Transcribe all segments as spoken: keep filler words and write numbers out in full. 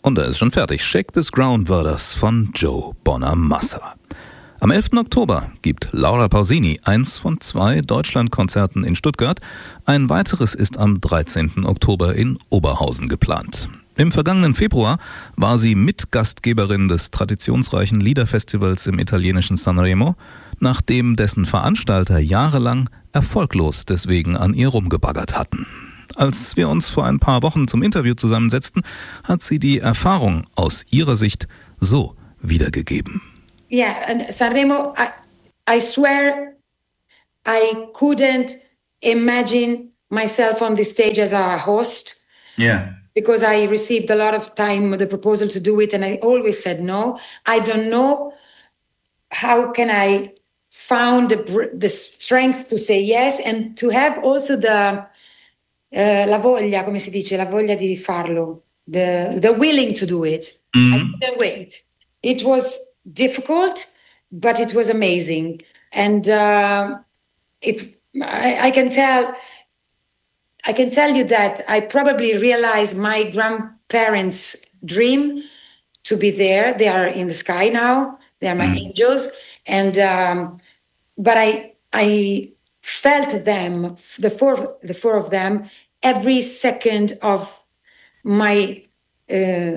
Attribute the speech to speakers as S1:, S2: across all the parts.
S1: Und er ist schon fertig. Shake This Ground war das von Joe Bonamassa. Am elften Oktober gibt Laura Pausini eins von zwei Deutschlandkonzerten in Stuttgart. Ein weiteres ist am dreizehnten Oktober in Oberhausen geplant. Im vergangenen Februar war sie Mitgastgeberin des traditionsreichen Liederfestivals im italienischen Sanremo, nachdem dessen Veranstalter jahrelang erfolglos deswegen an ihr rumgebaggert hatten. Als wir uns vor ein paar Wochen zum Interview zusammensetzten, hat sie die Erfahrung aus ihrer Sicht so wiedergegeben.
S2: Yeah, and Sanremo, I, I swear I couldn't imagine myself on the stage as a host.
S3: Yeah.
S2: Because I received a lot of time the proposal to do it and I always said no. I don't know how can I found the, the strength to say yes and to have also the uh, la voglia, come si dice, la voglia di farlo, the the willing to do it. Mm-hmm. I couldn't wait. It was difficult, but it was amazing, and uh, it. I, I can tell. I can tell you that I probably realized my grandparents' dream to be there. They are in the sky now. They are my mm. angels, and um, but I I felt them, the four the four of them, every second of my uh,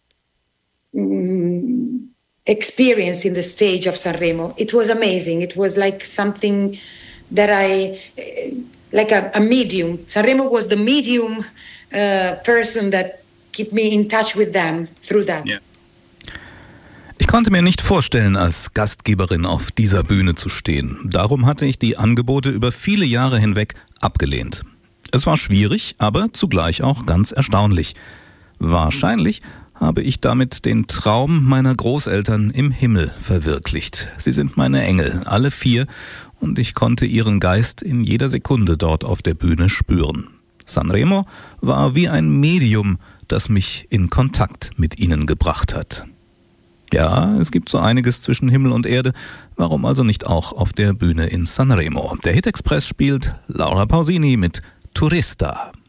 S2: mm, experience in the stage of Sanremo. It was amazing. It was like something that I. Uh, like a, a medium. Sanremo was the medium uh, person that kept me in touch with them through that.
S1: Yeah. Ich konnte mir nicht vorstellen, als Gastgeberin auf dieser Bühne zu stehen. Darum hatte ich die Angebote über viele Jahre hinweg abgelehnt. Es war schwierig, aber zugleich auch ganz erstaunlich. Wahrscheinlich habe ich damit den Traum meiner Großeltern im Himmel verwirklicht. Sie sind meine Engel, alle vier, und ich konnte ihren Geist in jeder Sekunde dort auf der Bühne spüren. Sanremo war wie ein Medium, das mich in Kontakt mit ihnen gebracht hat. Ja, es gibt so einiges zwischen Himmel und Erde, warum also nicht auch auf der Bühne in Sanremo? Der Hit Express spielt Laura Pausini mit Turista.